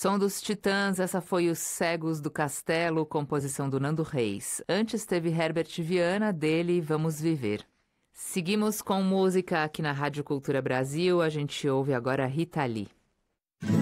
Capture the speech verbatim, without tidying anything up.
Som dos Titãs, essa foi Os Cegos do Castelo, composição do Nando Reis. Antes teve Herbert Viana, dele Vamos Viver. Seguimos com música aqui na Rádio Cultura Brasil, a gente ouve agora Rita Lee.